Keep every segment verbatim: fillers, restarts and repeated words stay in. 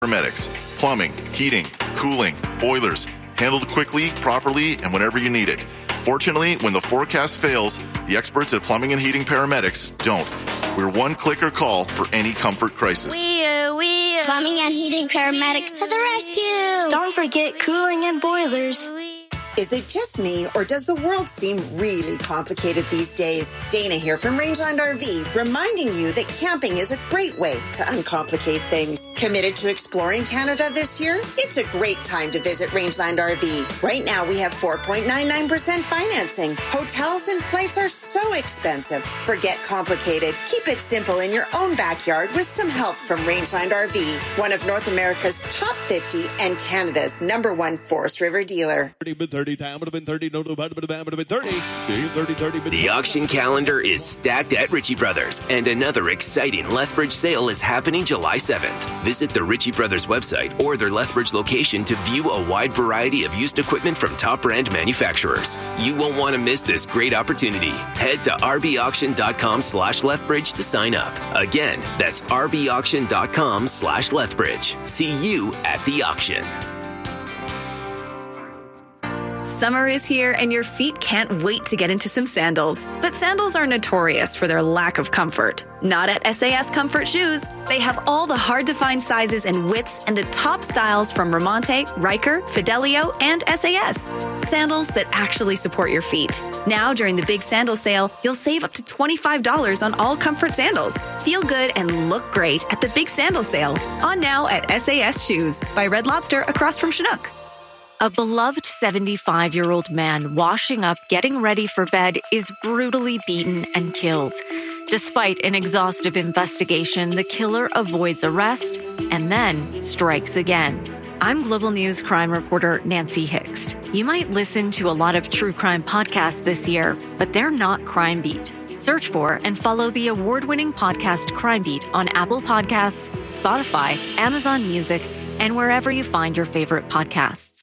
Paramedics, plumbing, heating, cooling, boilers, handled quickly, properly, and whenever you need it. Fortunately, when the forecast fails, the experts at Plumbing and Heating Paramedics don't. We're one clicker call for any comfort crisis. We, uh, we, uh, Plumbing and Heating Paramedics to the rescue. Don't forget cooling and boilers. Is it just me, or does the world seem really complicated these days? Dana here from Rangeland R V, reminding you that camping is a great way to uncomplicate things. Committed to exploring Canada this year? It's a great time to visit Rangeland R V. Right now, we have four point nine nine percent financing. Hotels and flights are so expensive. Forget complicated. Keep it simple in your own backyard with some help from Rangeland R V, one of North America's top fifty and Canada's number one Forest River dealer. The auction calendar is stacked at Ritchie Brothers, and another exciting Lethbridge sale is happening July seventh. Visit the Ritchie Brothers website or their Lethbridge location to view a wide variety of used equipment from top brand manufacturers. You won't want to miss this great opportunity. Head to rbauction.com slash Lethbridge to sign up. Again, that's rbauction.com slash Lethbridge. See you at the auction. Summer is here and your feet can't wait to get into some sandals. But sandals are notorious for their lack of comfort. Not at S A S Comfort Shoes. They have all the hard-to-find sizes and widths and the top styles from Ramonte, Riker, Fidelio, and S A S. Sandals that actually support your feet. Now, during the big sandal sale, you'll save up to twenty-five dollars on all comfort sandals. Feel good and look great at the big sandal sale. On now at S A S Shoes by Red Lobster across from Chinook. A beloved seventy-five-year-old man washing up, getting ready for bed, is brutally beaten and killed. Despite an exhaustive investigation, the killer avoids arrest and then strikes again. I'm Global News crime reporter Nancy Hixt. You might listen to a lot of true crime podcasts this year, but they're not Crime Beat. Search for and follow the award-winning podcast Crime Beat on Apple Podcasts, Spotify, Amazon Music, and wherever you find your favorite podcasts.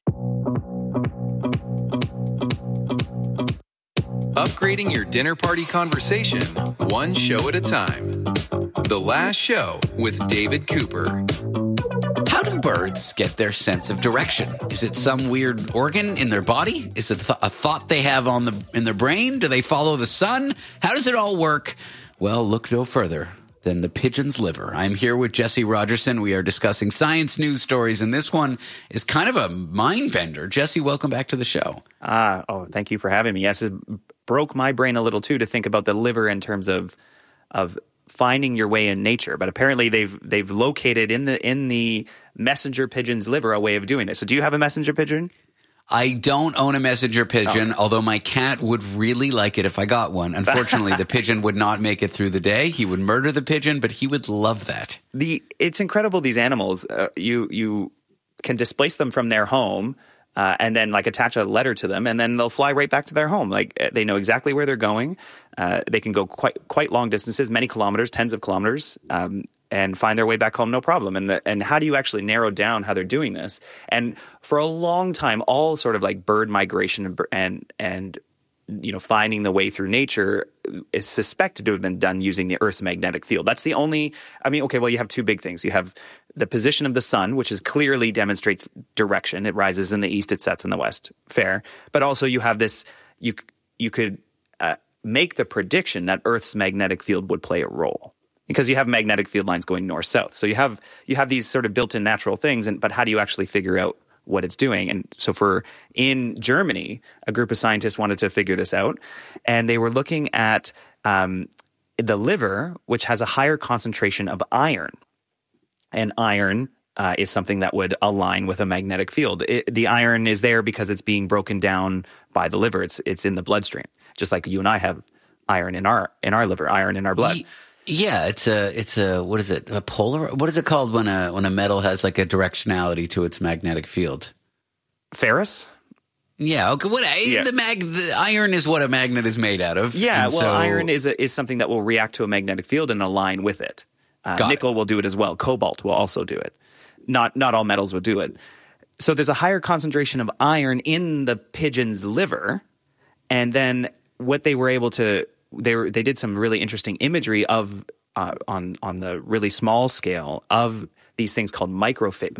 Upgrading your dinner party conversation, one show at a time. The Last Show with David Cooper. How do birds get their sense of direction? Is it some weird organ in their body? Is it th- a thought they have on the in their brain? Do they follow the sun? How does it all work? Well, look no further than the pigeon's liver. I'm here with Jesse Rogerson. We are discussing science news stories, and this one is kind of a mind bender. Jesse, welcome back to the show. Ah, oh, thank you for having me. Yes, it broke my brain a little too to think about the liver in terms of of finding your way in nature. But apparently, they've they've located in the in the messenger pigeon's liver a way of doing this. So, do you have a messenger pigeon? I don't own a messenger pigeon, oh. although my cat would really like it if I got one. Unfortunately, the pigeon would not make it through the day. He would murder the pigeon, but he would love that. The It's incredible, these animals. Uh, you you can displace them from their home uh, and then like attach a letter to them, and then they'll fly right back to their home. Like they know exactly where they're going. Uh, they can go quite quite long distances, many kilometers, tens of kilometers, um, and find their way back home, no problem. And the, and how do you actually narrow down how they're doing this? And for a long time, all sort of like bird migration and and, and you know finding the way through nature is suspected to have been done using the Earth's magnetic field. That's the only. I mean, okay, well, you have two big things. You have the position of the sun, which is clearly demonstrates direction. It rises in the east, it sets in the west. Fair, but also you have this. You you could uh, make the prediction that Earth's magnetic field would play a role, because you have magnetic field lines going north-south. So you have you have these sort of built-in natural things, and but how do you actually figure out what it's doing? And so for in Germany, a group of scientists wanted to figure this out, and they were looking at um, the liver, which has a higher concentration of iron. And iron uh, is something that would align with a magnetic field. It, the iron is there because it's being broken down by the liver. It's it's in the bloodstream, just like you and I have iron in our in our liver, iron in our blood. Ye- Yeah, it's a it's a what is it? A polar? What is it called when a when a metal has like a directionality to its magnetic field? Ferrous? Yeah. Okay. What yeah. the mag? The iron is what a magnet is made out of. Yeah. And well, so, iron is a, is something that will react to a magnetic field and align with it. Uh, nickel it. will do it as well. Cobalt will also do it. Not not all metals will do it. So there's a higher concentration of iron in the pigeon's liver, and then what they were able to They were, they did some really interesting imagery of uh, on on the really small scale of these things called microphage.